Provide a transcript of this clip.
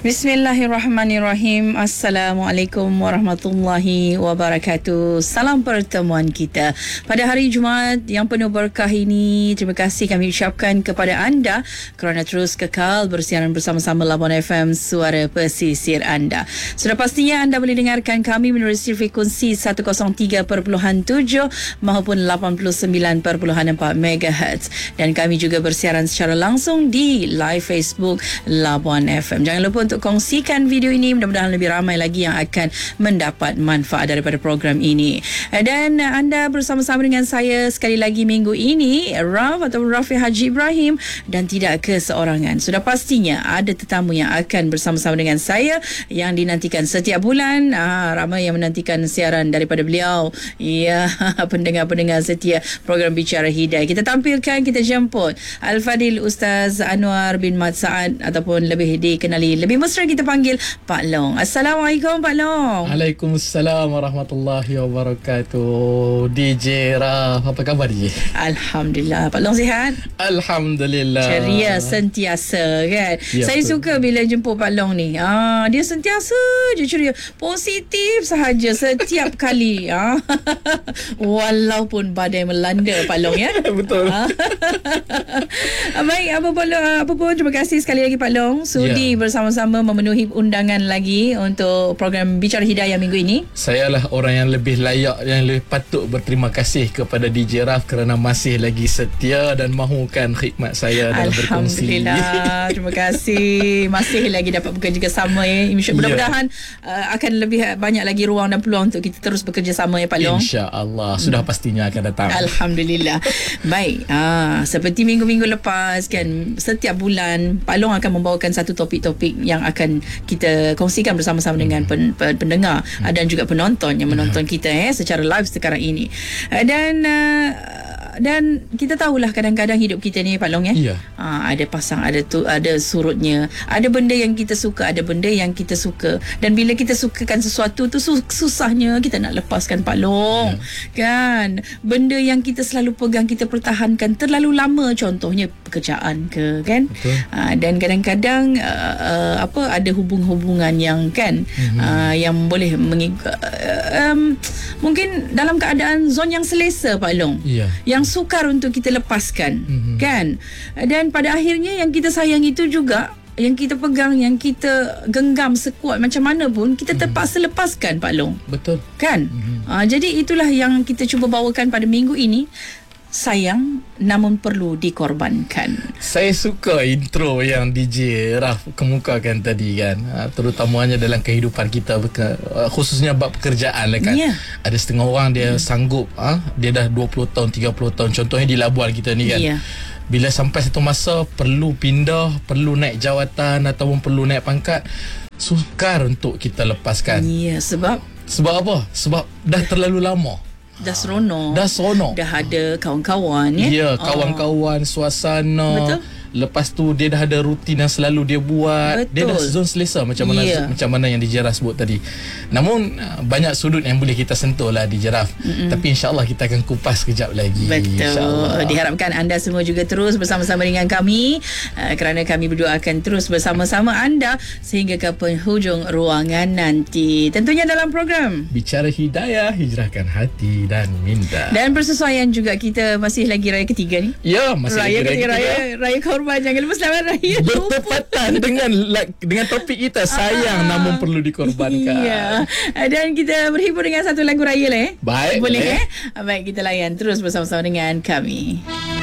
Bismillahirrahmanirrahim. Assalamualaikum warahmatullahi wabarakatuh. Salam pertemuan kita pada hari Jumaat yang penuh berkah ini. Terima kasih kami ucapkan kepada anda kerana terus kekal bersiaran bersama-sama Labuan FM, suara pesisir anda. Sudah pastinya anda boleh dengarkan kami menerusi frekuensi 103.7 maupun 89.4 MHz, dan kami juga bersiaran secara langsung di live Facebook Labuan FM. Jangan lupa untuk kongsikan video ini, mudah-mudahan lebih ramai lagi yang akan mendapat manfaat daripada program ini. Dan anda bersama-sama dengan saya sekali lagi minggu ini, Raf atau Rafi Haji Ibrahim, dan tidak keseorangan. Sudah pastinya ada tetamu yang akan bersama-sama dengan saya yang dinantikan setiap bulan. Ramai yang menantikan siaran daripada beliau. Ya, pendengar-pendengar setia program Bicara Hidayah. Kita tampilkan, kita jemput Al-Fadil Ustaz Anwar bin Mat Saad, ataupun lebih dikenali, lebih mesra kita panggil Pak Long. Assalamualaikum Pak Long. Waalaikumsalam warahmatullahi wabarakatuh. DJ Raf, apa khabar DJ? Alhamdulillah. Pak Long sihat? Alhamdulillah. Ceria sentiasa kan. Ya, saya betul. suka bila jumpa Pak Long ni. Dia sentiasa je ceria, positif sahaja setiap kali. Walaupun badai melanda Pak Long ya. Betul. Baik, apa pun terima kasih sekali lagi Pak Long sudi bersama-sama memenuhi undangan lagi untuk program Bicara Hidayah minggu ini. Saya lah orang yang lebih layak, yang lebih patut berterima kasih kepada DJ Raf kerana masih lagi setia dan mahukan khidmat saya dalam berkongsi. Alhamdulillah. Terima kasih. Masih lagi dapat bekerja sama ya. Mudah-mudahan akan lebih banyak lagi ruang dan peluang untuk kita terus bekerja sama ya Pak Long. InsyaAllah. Sudah pastinya akan datang. Alhamdulillah. Baik, seperti minggu-minggu lepas kan, setiap bulan Pak Long akan membawakan satu topik-topik yang akan kita kongsikan bersama-sama dengan pendengar dan juga penonton yang menonton kita secara live sekarang ini. Dan kita tahulah kadang-kadang hidup kita ni Pak Long Ya. ada pasang, ada surutnya, ada benda yang kita suka, ada benda yang kita suka, dan bila kita sukakan sesuatu tu susahnya kita nak lepaskan Pak Long. Kan, benda yang kita selalu pegang, kita pertahankan terlalu lama, contohnya pekerjaan ke kan. Dan kadang-kadang ada hubungan yang kan yang boleh mungkin dalam keadaan zon yang selesa Pak Long, yang sukar untuk kita lepaskan kan. Dan pada akhirnya yang kita sayang itu juga yang kita pegang, yang kita genggam sekuat macam mana pun kita terpaksa lepaskan Pak Long. Betul. Kan? Jadi itulah yang kita cuba bawakan pada minggu ini. Sayang namun perlu dikorbankan. Saya suka intro yang DJ Raf kemukakan tadi kan, terutamanya dalam kehidupan kita, khususnya bab pekerjaan lah kan. Ada setengah orang dia sanggup, dia dah 20 tahun 30 tahun, contohnya di Labuan kita ni kan. Bila sampai satu masa perlu pindah, perlu naik jawatan ataupun perlu naik pangkat, sukar untuk kita lepaskan. Sebab apa? Sebab dah terlalu lama. Dah seronok. Dah ada kawan-kawan kawan-kawan, suasana. Betul. Lepas tu dia dah ada rutin yang selalu dia buat. Betul. Dia dah zon selesa macam mana yang DJ Raf sebut tadi. Namun banyak sudut yang boleh kita sentuh lah DJ Raf. Tapi insyaAllah kita akan kupas kejap lagi. Betul. Diharapkan anda semua juga terus bersama-sama dengan kami, kerana kami berdua akan terus bersama-sama anda sehingga ke penghujung ruangan nanti. Tentunya dalam program Bicara Hidayah, hijrahkan hati dan minda. Dan bersesuaian juga, kita masih lagi raya ketiga ni. Masih raya lagi ketiga. Raya korban. Jangan lupa selamat raya. Bertepatan dengan topik kita, sayang namun perlu dikorbankan. Dan kita berhibur dengan satu lagu raya lah. Baik. Boleh Baik, kita layan terus bersama-sama dengan kami.